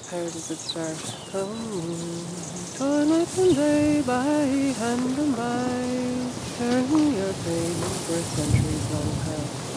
Where does it start? Oh, toil night and day by hand and by, sharing your pain for centuries long past.